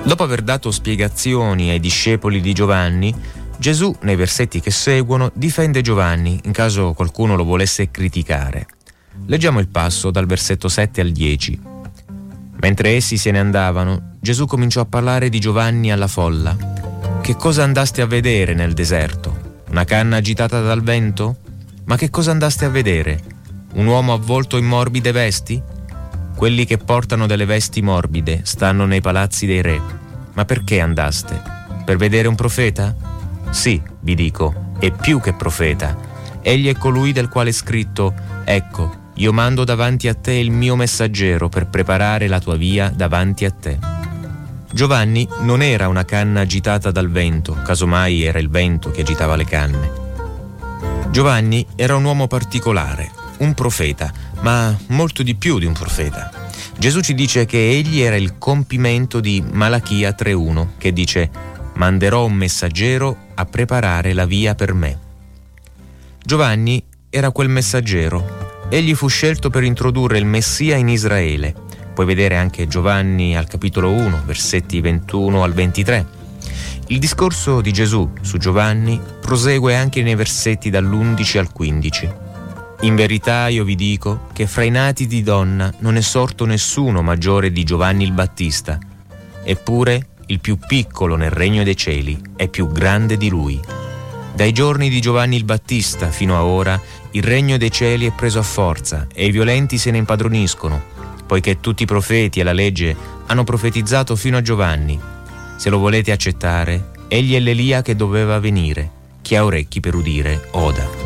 Dopo aver dato spiegazioni ai discepoli di Giovanni, Gesù, nei versetti che seguono, difende Giovanni in caso qualcuno lo volesse criticare. Leggiamo il passo dal versetto 7 al 10. Mentre essi se ne andavano, Gesù cominciò a parlare di Giovanni alla folla. Che cosa andaste a vedere nel deserto? Una canna agitata dal vento? Ma che cosa andaste a vedere? Un uomo avvolto in morbide vesti? Quelli che portano delle vesti morbide stanno nei palazzi dei re. Ma perché andaste? Per vedere un profeta? Sì, vi dico, è più che profeta. Egli è colui del quale è scritto: ecco, io mando davanti a te il mio messaggero per preparare la tua via davanti a te. Giovanni non era una canna agitata dal vento, casomai era il vento che agitava le canne. Giovanni era un uomo particolare, un profeta, ma molto di più di un profeta. Gesù ci dice che egli era il compimento di Malachia 3:1, che dice: manderò un messaggero a preparare la via per me. Giovanni era quel messaggero. Egli fu scelto per introdurre il Messia in Israele. Puoi vedere anche Giovanni al capitolo 1, versetti 21 al 23. Il discorso di Gesù su Giovanni prosegue anche nei versetti dall'11 al 15. In verità io vi dico che fra i nati di donna non è sorto nessuno maggiore di Giovanni il Battista. Eppure il più piccolo nel regno dei cieli è più grande di lui. Dai giorni di Giovanni il Battista fino a ora il regno dei cieli è preso a forza e i violenti se ne impadroniscono, poiché tutti i profeti e la legge hanno profetizzato fino a Giovanni. Se lo volete accettare, egli è l'Elia che doveva venire. Chi ha orecchi per udire, oda.